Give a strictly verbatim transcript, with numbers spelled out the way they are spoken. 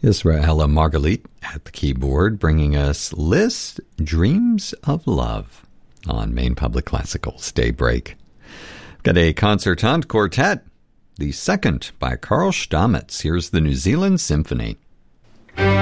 Israela Margalit at the keyboard, bringing us Liszt, Dreams of Love on Maine Public Classical's Daybreak. Got a concertant quartet, the second by Carl Stamitz. Here's the New Zealand Symphony.